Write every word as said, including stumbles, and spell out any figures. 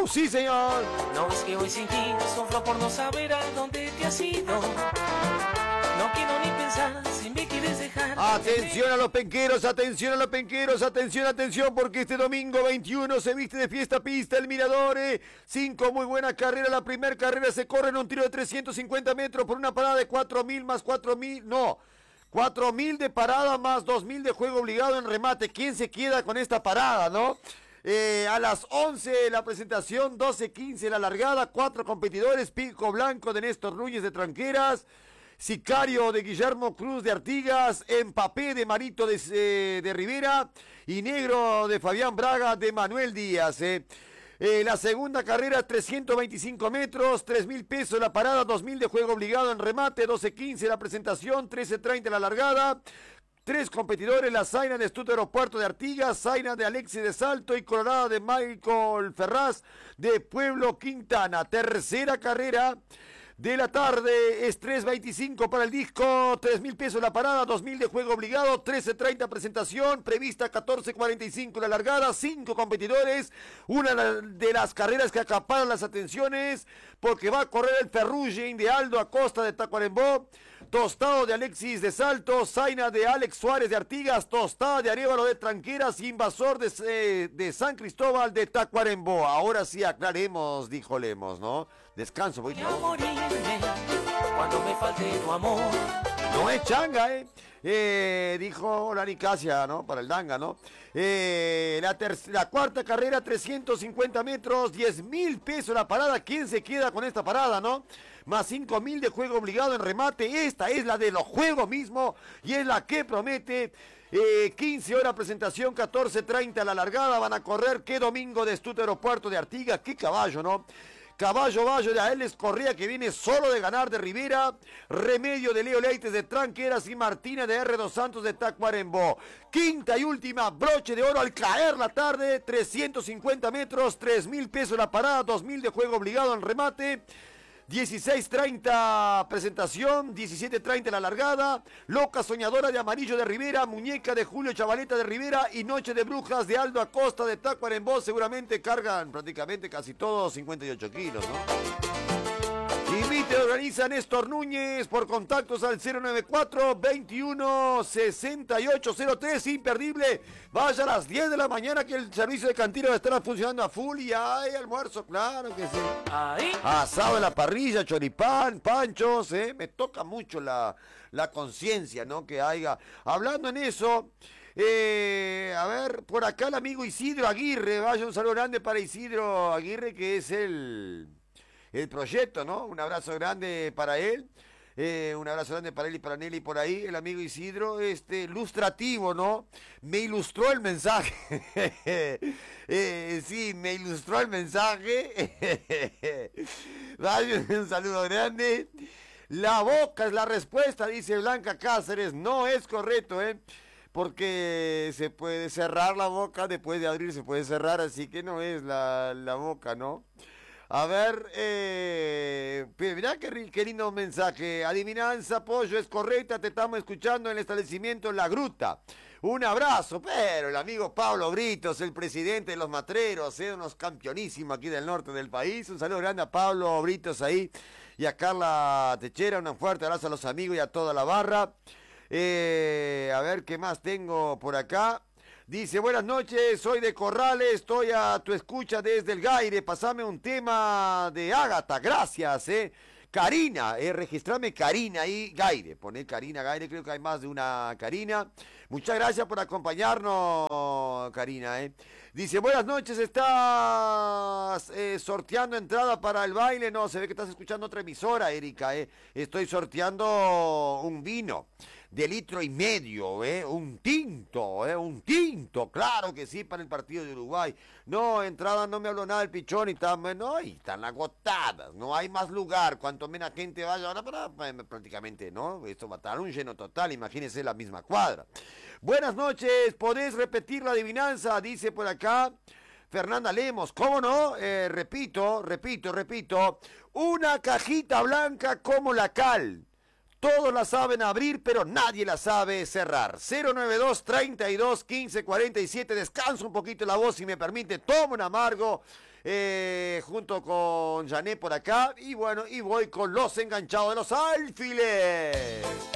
sí señor. No es que hoy sin ti sufro por no saber a dónde te has ido. No quiero ni pensar si me quieres dejar. Atención a los penqueros, atención a los penqueros, atención, atención, porque este domingo veintiuno se viste de fiesta pista el Miradore. Cinco muy buenas carreras. La primera carrera se corre en un tiro de trescientos cincuenta metros por una parada de cuatro mil más cuatro mil, no. cuatro mil de parada más dos mil de juego obligado en remate. ¿Quién se queda con esta parada, no? Eh, a las once la presentación, doce quince la largada, cuatro competidores, Pico Blanco de Néstor Núñez de Tranqueras, Sicario de Guillermo Cruz de Artigas, Empapé de Marito de, eh, de Rivera y Negro de Fabián Braga de Manuel Díaz. Eh. Eh, la segunda carrera, trescientos veinticinco metros, tres mil pesos la parada, dos mil de juego obligado en remate, doce quince la presentación, trece treinta la largada. Tres competidores, la Zaina de Estuto Aeropuerto de Artigas, Zaina de Alexis de Salto y Colorada de Michael Ferraz de Pueblo Quintana. Tercera carrera de la tarde, es tres veinticinco para el disco, tres mil pesos la parada, dos mil de juego obligado, trece treinta presentación, prevista catorce cuarenta y cinco la largada, cinco competidores, una de las carreras que acaparan las atenciones, porque va a correr el Ferrugin de Aldo Acosta de Tacuarembó, Tostado de Alexis de Salto, Zaina de Alex Suárez de Artigas, Tostada de Arévalo de Tranqueras, Invasor de, eh, de San Cristóbal de Tacuarembó. Ahora sí aclaremos, dijo Lemos, ¿no? Descanso, voy a morirme cuando me falte tu amor. No es changa, ¿eh? eh dijo la Nicasia, ¿no? Para el Danga, ¿no? Eh, la, la cuarta carrera, trescientos cincuenta metros, diez mil pesos la parada. ¿Quién se queda con esta parada, no? Más cinco mil de juego obligado en remate. Esta es la de los juegos mismo y es la que promete. Eh, quince horas presentación, catorce treinta la largada. Van a correr, qué domingo de Estuto Aeropuerto de Artigas. Qué caballo, ¿no? Caballo Bayo de Aeles Correa, que viene solo de ganar de Rivera. Remedio de Leo Leites de Tranqueras y Martina de R dos Santos de Tacuarembó. Quinta y última, broche de oro al caer la tarde. trescientos cincuenta metros, tres mil pesos la parada, dos mil de juego obligado en remate. dieciséis treinta presentación, diecisiete treinta la largada, Loca Soñadora de Amarillo de Rivera, Muñeca de Julio Chavaleta de Rivera y Noche de Brujas de Aldo Acosta de Tacuarembó. Seguramente cargan prácticamente casi todos cincuenta y ocho kilos, ¿no? Invite, organiza Néstor Núñez por contactos al cero noventa y cuatro, veintiuno, sesenta y ocho cero tres, imperdible. Vaya a las diez de la mañana que el servicio de cantina va a estar funcionando a full y hay almuerzo, claro que sí. Ahí. Asado en la parrilla, choripán, panchos, ¿eh? Me toca mucho la, la conciencia, ¿no? Que haya. Hablando en eso, eh, a ver, por acá el amigo Isidro Aguirre, vaya un saludo grande para Isidro Aguirre, que es el... el proyecto, ¿no? Un abrazo grande para él, eh, un abrazo grande para él y para Nelly por ahí, el amigo Isidro, este, ilustrativo, ¿no? Me ilustró el mensaje, eh, sí, me ilustró el mensaje, vaya, un saludo grande. La boca es la respuesta, dice Blanca Cáceres, no es correcto, ¿eh? Porque se puede cerrar la boca, después de abrir se puede cerrar, así que no es la, la boca, ¿no? A ver, eh, mirá qué, qué lindo mensaje. Adivinanza, Pollo, es correcta, te estamos escuchando en el establecimiento La Gruta. Un abrazo, pero el amigo Pablo Britos, el presidente de los matreros, eh, unos campeonísimos aquí del norte del país. Un saludo grande a Pablo Britos ahí y a Carla Techera. Un fuerte abrazo a los amigos y a toda la barra. Eh, a ver, ¿qué más tengo por acá? Dice, buenas noches, soy de Corrales, estoy a tu escucha desde el Gaire, pasame un tema de Ágata, gracias, eh. Karina, eh, registrame Karina ahí, Gaire, poné Karina, Gaire, creo que hay más de una Karina. Muchas gracias por acompañarnos, Karina, eh. Dice, buenas noches, ¿estás eh, sorteando entrada para el baile? No, se ve que estás escuchando otra emisora, Erika, eh. Estoy sorteando un vino de litro y medio, ¿eh? Un tinto, ¿eh? Un tinto, claro que sí, para el partido de Uruguay. No, entrada no me habló nada del pichón y están, no, y están agotadas, no hay más lugar, cuanto menos gente vaya ahora para, para prácticamente, ¿no? Esto va a estar un lleno total, imagínense la misma cuadra. Buenas noches, ¿podés repetir la adivinanza? Dice por acá Fernanda Lemos, ¿cómo no? Eh, repito, repito, repito, una cajita blanca como la cal. Todos la saben abrir, pero nadie la sabe cerrar. cero nueve dos, treinta y dos, quince, cuarenta y siete. Descanso un poquito la voz, si me permite. Tomo un amargo. Eh, junto con Janet por acá. Y bueno, y voy con los enganchados de los alfiles.